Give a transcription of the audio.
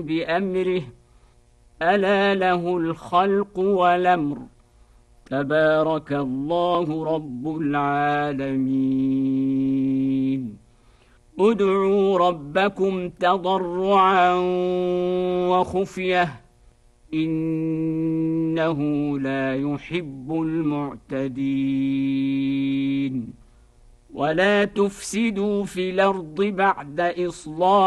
بأمره ألا له الخلق والأمر تبارك الله رب العالمين ادعوا ربكم تضرعا وخفية إنه لا يحب المعتدين ولا تفسدوا في الأرض بعد إصلاحها